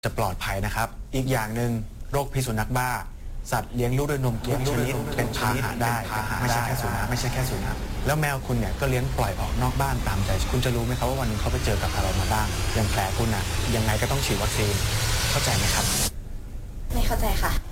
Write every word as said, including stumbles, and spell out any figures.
จะปลอดภัยนะครับอีกอย่างหนึ่งโรคพิษสุนัขบ้าสัตว์เลี้ยงลูกด้วยนมทุกชนิดเป็นพาหะได้ไม่ใช่แค่สุนัขไม่ใช่แค่สุนัขแล้วแมวคุณเนี่ยก็เลี้ยงปล่อยออกนอกบ้านตามใจคุณจะรู้ไหมครับว่าวันนึงเขาไปเจอกับอะไรมาบ้างอย่างแผลคุณอ่ะยังไงก็ต้องฉีดวัคซีนเข้าใจไหมครับไม่เข้าใจค่ะ